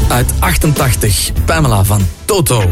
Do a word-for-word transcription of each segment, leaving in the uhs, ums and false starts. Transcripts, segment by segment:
uit achtentachtig. Pamela van Toto.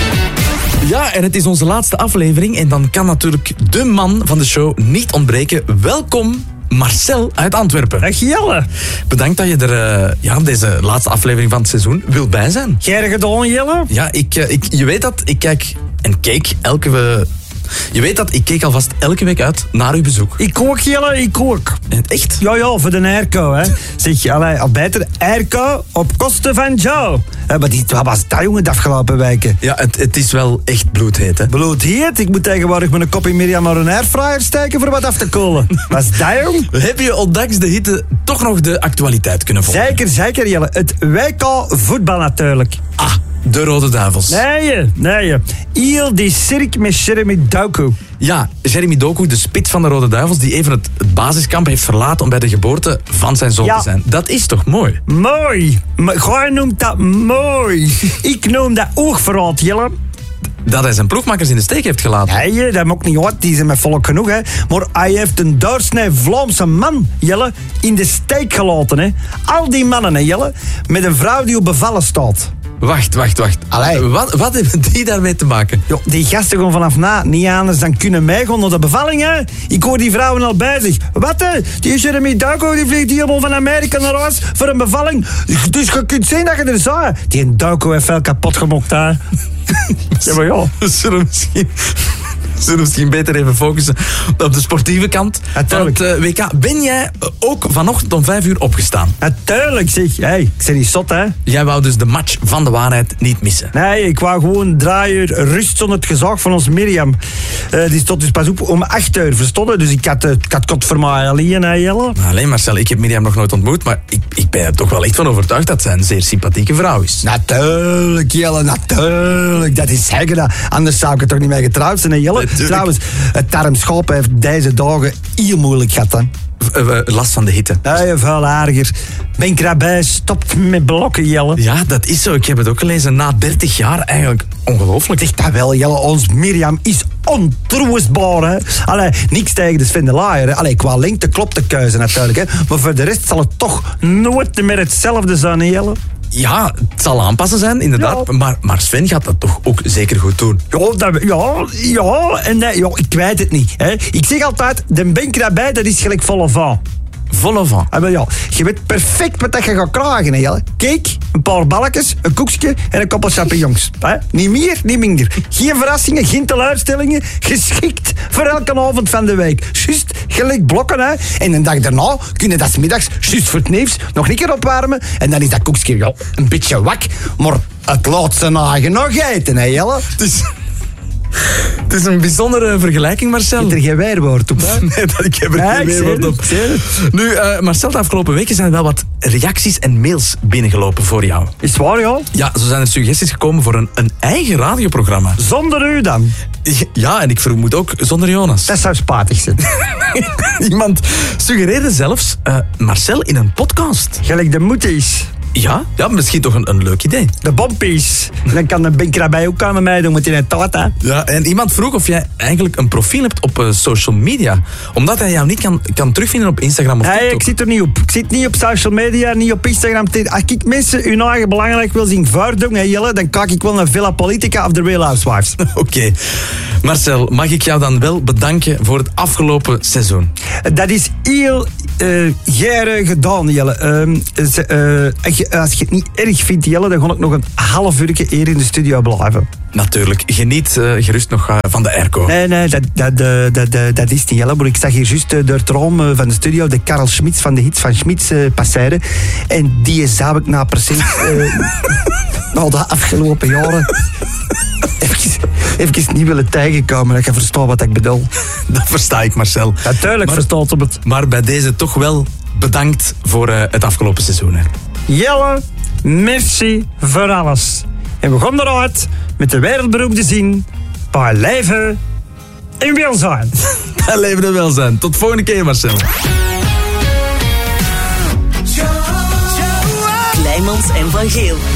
Ja, en het is onze laatste aflevering en dan kan natuurlijk de man van de show niet ontbreken. Welkom, Marcel uit Antwerpen. Dag Jelle. Bedankt dat je er uh, ja, deze laatste aflevering van het seizoen wilt bij zijn. Jij er gedaan, Jelle? Ja, ik, uh, ik, je weet dat, ik kijk en keek elke... Uh, je weet dat, ik keek alvast elke week uit naar uw bezoek. Ik ook, Jelle, ik ook. Echt? Ja, ja, voor de airco, hè. Zeg, allee, al beter airco op kosten van Joe. Ja, maar die, wat was dat, jongen, de afgelopen weken? Ja, het, het is wel echt bloedheet, hè. Bloedheet? Ik moet tegenwoordig met een kopje Miriam naar een airfryer steken voor wat af te kolen. Wat is dat, jong? Heb je ondanks de hitte toch nog de actualiteit kunnen volgen? Zeker, zeker, Jelle. Het W K voetbal natuurlijk. Ah, de Rode Duivels. Nee, nee. Heel die cirk met Jeremy Doku. Ja, Jeremy Doku, de spits van de Rode Duivels, die even het, het basiskamp heeft verlaten om bij de geboorte van zijn zoon ja. te zijn. Dat is toch mooi? Mooi. Jij noemt dat mooi. Ik noem dat oogverraad, Jelle. Dat hij zijn ploegmakers in de steek heeft gelaten. Nee, dat maakt niet uit. Die zijn met volk genoeg, hè. Maar hij heeft een doorsnee Vlaamse man, Jelle, in de steek gelaten, hè. Al die mannen, hè, Jelle, met een vrouw die op bevallen staat. Wacht, wacht, wacht. Allee. Wat, wat hebben die daarmee te maken? Jo, die gasten gaan vanaf na niet anders dan kunnen mij gaan naar de bevalling, hè. Ik hoor die vrouwen al bezig. Wat, hè? Die Jeremy Doku, die vliegt helemaal van Amerika naar huis voor een bevalling. Dus je kunt zien dat je er zou. Die Doku heeft veel kapot gemokt, hè. Ja, maar ja. We zullen misschien... We zullen misschien beter even focussen op de sportieve kant van het uh, W K. Ben jij ook vanochtend om vijf uur opgestaan? Natuurlijk, zeg. Hey, ik ben niet zot, hè. Jij wou dus de match van de waarheid niet missen? Nee, ik wou gewoon drie uur rust zonder het gezag van ons Mirjam. Uh, die stond dus pas op om acht uur, verstonden. Dus ik had, uh, ik had kot voor mij alleen, hè, Jelle. Alleen Marcel, ik heb Mirjam nog nooit ontmoet, maar ik, ik ben er toch wel echt van overtuigd dat zij een zeer sympathieke vrouw is. Natuurlijk, Jelle, natuurlijk. Dat is zeker dat. Anders zou ik er toch niet mee getrouwd zijn, hè, Jelle. Natuurlijk. Trouwens, het tarmschap heeft deze dagen heel moeilijk gehad, hè. Uh, uh, last van de hitte. Nee, veel erger. Ben Krabij stopt met blokken, Jelle. Ja, dat is zo. Ik heb het ook gelezen. Na dertig jaar eigenlijk ongelooflijk. Zeg dat wel, Jelle. Ons Mirjam is ontroostbaar, hè. Allee, niks tegen de Sven de Laaier, hè. Allee, qua lengte klopt de keuze natuurlijk, hè. Maar voor de rest zal het toch nooit meer hetzelfde zijn, hè, Jelle. Ja, het zal aanpassen zijn, inderdaad. Ja. Maar, maar Sven gaat dat toch ook zeker goed doen? Ja, dat, ja, ja, en nee, ja, ik weet het niet. Hè. Ik zeg altijd, de bank daarbij, dat is gelijk volle van. Volle van? Ah, ja, je weet perfect wat dat je gaat krijgen, hè, Jelle. Kijk, een paar balkjes, een koekje en een koppel champignons. Hè. Niet meer, niet minder. Geen verrassingen, geen teleurstellingen. Geschikt voor elke avond van de week. Juist gelijk blokken, hè. En een dag daarna kunnen dat 's middags, juist voor het nieuws, nog een keer opwarmen. En dan is dat koekje ja, een beetje wak. Maar het laat ze nagen nog eten, hè, Jelle. Dus... Het is een bijzondere vergelijking, Marcel. Ik heb er geen weerwoord op, hè? Nee, ik heb er ja, geen weerwoord op. Nu, uh, Marcel, de afgelopen weken zijn er wel wat reacties en mails binnengelopen voor jou. Is het waar, ja? Ja, zo zijn er suggesties gekomen voor een, een eigen radioprogramma. Zonder u dan? Ja, en ik vermoed ook zonder Jonas. Dat zou spatig zijn. Iemand suggereerde zelfs uh, Marcel in een podcast. Gelijk de moeties. Ja, ja, misschien toch een, een leuk idee. De bompies. Dan kan de Bink daarbij ook aan met mij doen met die taart, hè. Ja, en iemand vroeg of jij eigenlijk een profiel hebt op uh, social media. Omdat hij jou niet kan, kan terugvinden op Instagram of TikTok. Nee, ik zit er niet op. Ik zit niet op social media, niet op Instagram. Als ik mensen hun eigen belangrijk wil zien voordoen, hè, Jelle, dan kijk ik wel naar Villa Politica of The Real Housewives. Oké. Okay. Marcel, mag ik jou dan wel bedanken voor het afgelopen seizoen? Dat is heel uh, gere gedaan, Jelle. Uh, uh, als je het niet erg vindt, Jelle, dan ga ik nog een half uur hier in de studio blijven. Natuurlijk. Geniet uh, gerust nog uh, van de airco. Nee, nee, dat, dat, dat, dat, dat is niet, Jelle. Maar ik zag hier juist uh, door het raam uh, van de studio de Karel Schmitz van de hits van Schmitz uh, passeren. En die zou ik na precies... Uh, na de afgelopen jaren... Even, even niet willen tegenkomen, dat je verstaat wat ik bedoel. Dat versta ik, Marcel. Natuurlijk maar, verstaat hem het. Maar bij deze toch wel bedankt voor uh, het afgelopen seizoen. Hè. Jelle, merci voor alles. En we gaan eruit met de wereldberoemde zin bij leven en welzijn. Bij leven en welzijn. Tot volgende keer, Marcel. Kleimans en Van Geel.